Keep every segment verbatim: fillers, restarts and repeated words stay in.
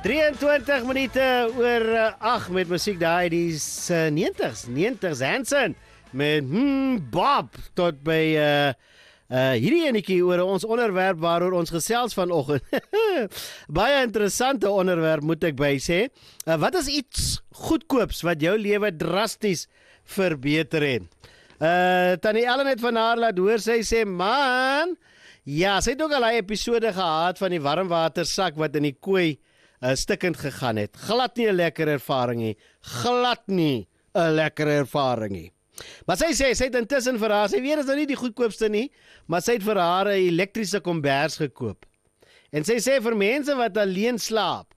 drieëntwintig minute oor ag met musiek daar uit die uh, negentigs, negentigs Hanson met hmm, Bob tot by uh, uh, hierdie enetjie oor ons onderwerp waaroor ons gesels vanoggend. Baie interessante onderwerp moet ek by sê. Uh, wat is iets goedkoops wat jou lewe drasties verbeter het? Uh, Tannie Ellen het van haar laat hoor, sy sê man, ja, sy het ook al 'n episode gehad van die warmwatersak wat in die kooi uh, stikkend gegaan het. Glad nie 'n lekker ervaring nie. Glad nie 'n lekker ervaring nie. Maar sy sê, sy het intussen vir haar, sy weet is nou nie die goedkoopste nie, maar sy het vir haar 'n elektriese kombers gekoop. En sy sê vir mense wat alleen slaap,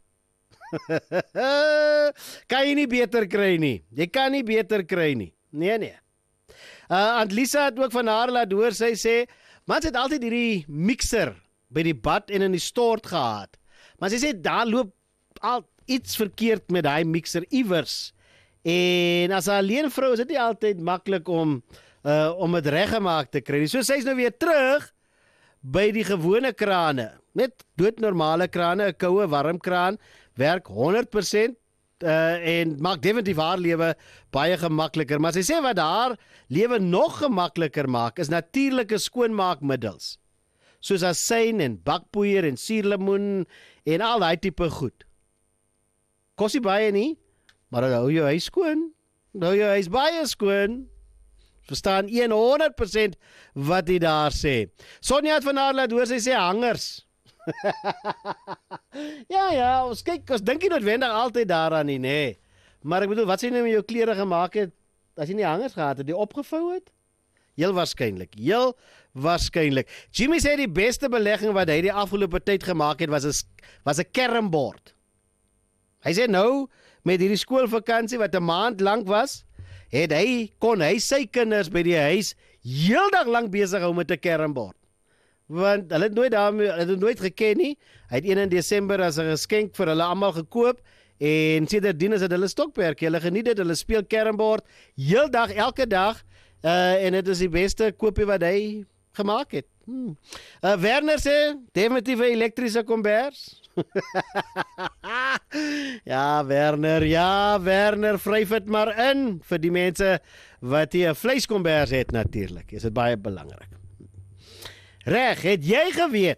kan jy nie beter kry nie. Jy kan nie beter kry nie. Nee, nee. Uh, Aunt Lisa het ook van haar laat hoor, sy sê, mans het altyd hierdie mixer by die bad en in die stort gehad. Maar sy sê, daar loop al iets verkeerd met die mixer iewers. En as 'n alleen vrou is dit nie altyd maklik om, uh, om het reggemaak te kry. So sy is nou weer terug by die gewone krane. Net doodnormale krane, 'n koue warm kraan, werk honderd persent. Uh, en maak definitief haar lewe baie gemakliker. Maar sy sê wat haar lewe nog gemakliker maak, is natuurlike skoonmaakmiddels. Soos asyn en bakpoeier en suurlemoen en al daai tipe goed. Kos nie baie nie, maar hou jou huis skoon. Hou jou huis baie skoon. Verstaan honderd persent wat hy daar sê. Sonja het van haar laat hoor, sy sê hangers. ja, ja, ons kyk, ons dink nie noodwendig altyd daaraan nie, nee. Maar ek bedoel, wat sy nou met jou klere gemaak het, as jy nie hangers gehad het, die opgevou het? Heel waarskynlik, heel waarskynlik. Jimmy sê die beste belegging wat hy die afgelope tyd gemaak het, was 'n was 'n kermbord. Hy sê nou, met hierdie skoolvakansie wat 'n maand lank was, het hy, kon hy sy kinders by die huis heeldag lank besig hou met 'n kermbord. Want hulle het nooit daarmee, hulle het nooit geken nie. Hy het een in Desember as 'n geskenk vir hulle almal gekoop en sedertdien is dit hulle stokperdjie. Hulle geniet dit, hulle speel kermbord heeldag, elke dag uh, en dit is die beste koopie wat hy gemaak het. Hmm. Uh, Werner sê definitief 'n elektriese kombers. ja, Werner, ja, Werner, vryf dit maar in vir die mense wat hier 'n vleiskombers het natuurlik. Is dit baie belangrik. Reg, het jy geweet?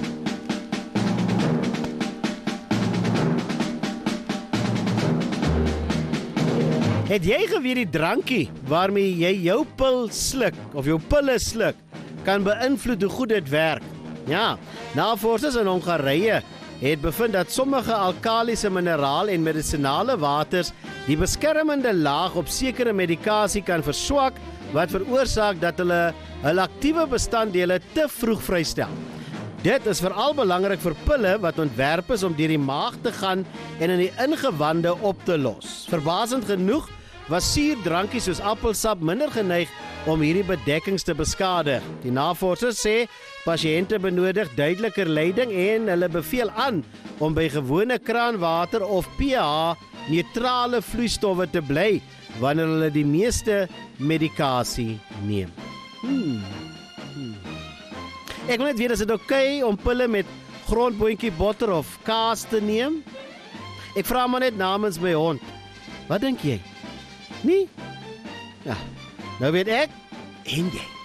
Het jy geweet die drankie waarmee jy jou pil sluk of jou pille sluk kan beïnvloed hoe goed dit werk? Ja, navorsers in Hongarye het bevind dat sommige alkalisiese mineraal en medisinale waters die beskermende laag op sekere medikasie kan verswak wat veroorsaak dat hulle hulle aktiewe bestanddele te vroeg vrystel. Dit is veral belangrik vir pille wat ontwerp is om deur die maag te gaan en in die ingewande op te los. Verbasend genoeg was suurdrankies soos appelsap minder geneig om hierdie bedekkings te beskadig. Die navorsers sê pasiënte benodig duideliker leiding en hulle beveel aan om by gewone kraanwater of pH neutrale vloeistowwe te bly wanneer hulle die meeste medikasie neem. Hmm. Hmm. Ek wil net weet, is dit oké om pille met grondboontjie botter of kaas te neem? Ek vra maar net namens my hond. Wat dink jy? Nee? Ja, nou weet ek en jy.